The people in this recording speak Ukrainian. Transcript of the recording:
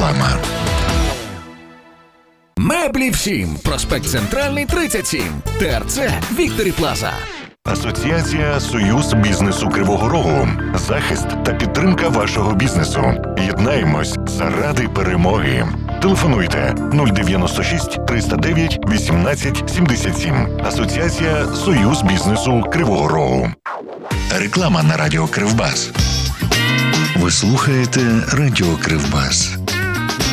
Реклама. Меблі всім. Проспект Центральний, 37. ТРЦ Вікторі Плаза. Асоціація «Союз бізнесу Кривого Рогу». Захист та підтримка вашого бізнесу. Єднаємось заради перемоги. Телефонуйте 096 309 18 77. Асоціація «Союз бізнесу Кривого Рогу». Реклама на радіо Кривбас. Ви слухаєте радіо Кривбас.